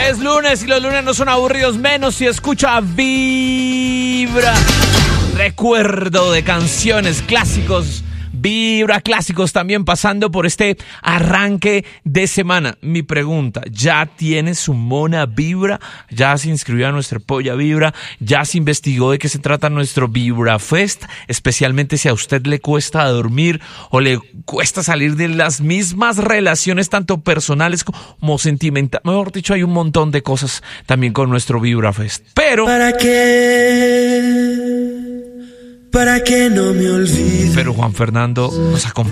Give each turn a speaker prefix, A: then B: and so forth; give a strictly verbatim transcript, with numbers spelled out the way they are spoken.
A: Es lunes y los lunes no son aburridos, menos si escucha Vibra. Recuerdo de canciones, clásicos, Vibra clásicos también pasando por este arranque de semana. Mi pregunta, ¿ya tiene su mona Vibra? ¿Ya se inscribió a nuestra polla Vibra? ¿Ya se investigó de qué se trata nuestro Vibra Fest? Especialmente si a usted le cuesta dormir o le cuesta salir de las mismas relaciones tanto personales como sentimentales. Mejor dicho, hay un montón de cosas también con nuestro Vibra Fest. Pero...
B: ¿Para qué? Para que no me olvide.
A: Pero Juan Fernando nos acompaña.